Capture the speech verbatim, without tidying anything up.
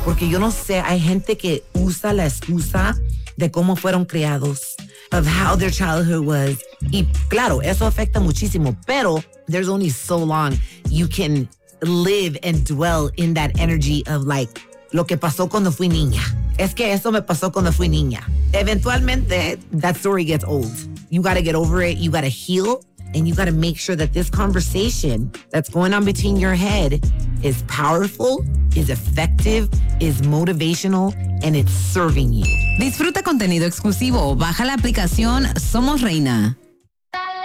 Porque yo no sé, hay gente que usa la excusa de cómo fueron criados, of how their childhood was. Y claro, eso afecta muchísimo, pero there's only so long you can live and dwell in that energy of like, lo que pasó cuando fui niña. Es que eso me pasó cuando fui niña. Eventualmente, that story gets old. You gotta get over it, you gotta heal, and you gotta make sure that this conversation that's going on between your head is powerful, is effective, is motivational, and it's serving you. Disfruta contenido exclusivo. Baja la aplicación Somos Reina.